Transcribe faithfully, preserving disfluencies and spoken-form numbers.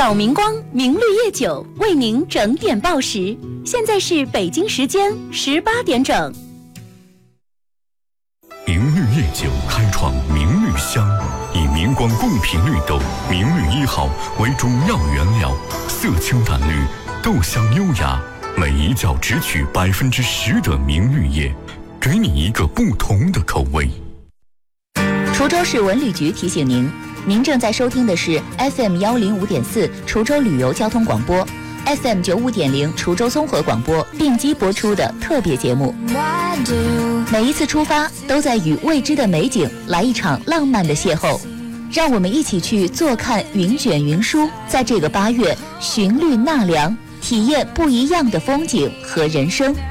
老明光明绿叶酒为您整点报时，现在是北京时间十八点整。 明绿叶酒开创明绿香，以明光贡品绿豆明绿一号为主要原料，色清淡绿，豆香优雅，每一窖只取百分之十的明绿叶，给你一个不同的口味。 滁州市文旅局提醒您，您正在收听的是 F M 幺零五点四滁州旅游交通广播 ，F M 九五点零滁州综合广播并机播出的特别节目。每一次出发，都在与未知的美景来一场浪漫的邂逅。让我们一起去坐看云卷云舒，在这个八月寻绿纳凉，体验不一样的风景和人生。